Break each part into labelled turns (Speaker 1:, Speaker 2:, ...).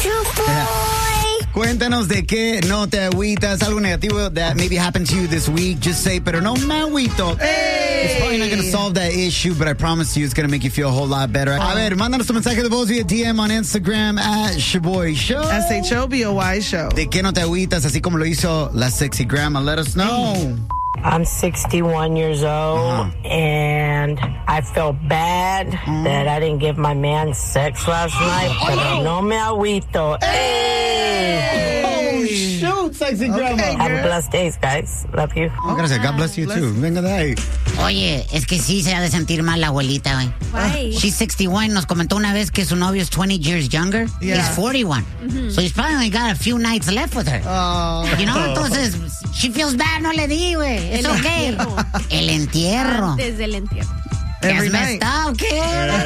Speaker 1: Cuéntanos de qué no te agüitas, algo negativo that maybe happened to you this week. Just say, pero no me agüito. It's probably not going to solve that issue, but I promise you it's going to make you feel a whole lot better. A ver, mándanos tu mensaje de voz via DM on Instagram at Shoboy Show.
Speaker 2: SHOBOY Show.
Speaker 1: ¿De qué no te agüitas? Así como lo hizo la sexy grandma. Let us know.
Speaker 3: I'm 61 years old, and I felt bad that I didn't give my man sex last night, pero no me agüito.
Speaker 1: Oh, shoot, sexy grandma.
Speaker 3: Have a blessed day, guys. Love you.
Speaker 1: Oh, gracias. God bless you, too. Venga de ahí.
Speaker 4: Oye, es que sí se ha de sentir mal la abuelita, güey.
Speaker 5: Why?
Speaker 4: She's 61. Nos comentó una vez que su novio es 20 years younger.
Speaker 2: Yeah.
Speaker 4: He's 41. So he's probably only got a few nights left with her. You know, entonces, she feels bad, no le di, güey. It's okay. El entierro.
Speaker 5: Desde el entierro.
Speaker 2: Every
Speaker 4: It's
Speaker 2: night.
Speaker 4: messed up, kid.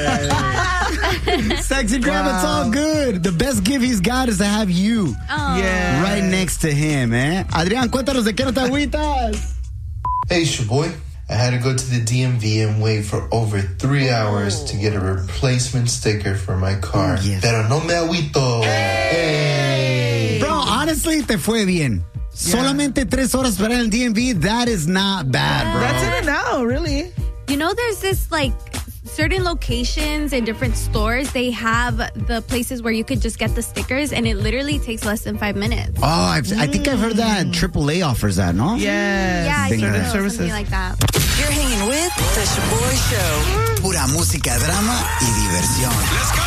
Speaker 1: Sexy grandma, it's all good. The best gift he's got is to have you
Speaker 2: Yeah.
Speaker 1: right next to him, eh? Adrián, cuéntanos de qué no te agüitas.
Speaker 6: Hey, Shoboy. I had to go to the DMV and wait for over 3 hours to get a replacement sticker for my car.
Speaker 1: Yes.
Speaker 6: Pero no me agüito. Hey.
Speaker 1: Bro, honestly, te fue bien. Solamente 3 horas para el DMV, that is not bad, bro.
Speaker 2: That's in and out, really.
Speaker 5: You know, there's this like certain locations in different stores. They have the places where you could just get the stickers, and it literally takes less than 5 minutes.
Speaker 1: Oh, I think I've heard that AAA offers that, no?
Speaker 2: Yes.
Speaker 5: Yeah, I think
Speaker 1: Certain
Speaker 5: so,
Speaker 2: services.
Speaker 5: something like that.
Speaker 7: You're hanging with The Shoboy Show.
Speaker 8: Pura música, drama y diversión.